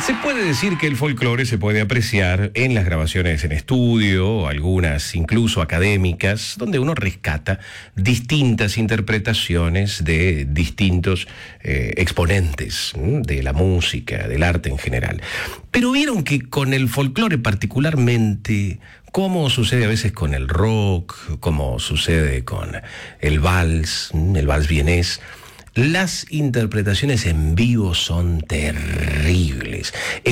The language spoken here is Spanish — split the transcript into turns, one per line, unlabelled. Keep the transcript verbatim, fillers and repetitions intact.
Se puede decir que el folclore se puede apreciar en las grabaciones en estudio, algunas incluso académicas, donde uno rescata distintas interpretaciones de distintos eh, exponentes ¿m? de la música, del arte en general. Pero vieron que con el folclore particularmente, como sucede a veces con el rock, como sucede con el vals, ¿m? el vals vienés, las interpretaciones en vivo son terribles.